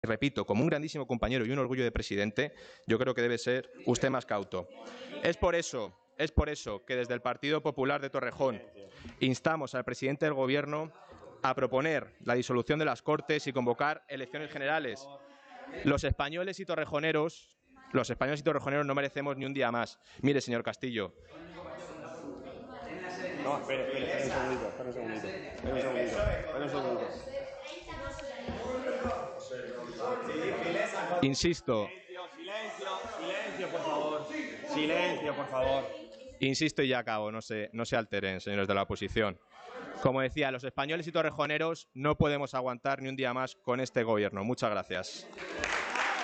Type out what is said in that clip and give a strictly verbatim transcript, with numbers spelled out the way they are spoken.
repito, como un grandísimo compañero y un orgullo de presidente, yo creo que debe ser usted más cauto. Es por eso, es por eso que desde el Partido Popular de Torrejón instamos al presidente del Gobierno a proponer la disolución de las Cortes y convocar elecciones generales. Los españoles y torrejoneros, los españoles y torrejoneros no merecemos ni un día más. Mire, señor Castillo. No, espere, espere, espere un segundito, espere un segundito, espere un segundito, espere un segundito. Insisto. Silencio, silencio, por favor. Silencio, por favor. Insisto y ya acabo, no se, no se alteren, señores de la oposición. Como decía, los españoles y torrejoneros no podemos aguantar ni un día más con este gobierno. Muchas gracias.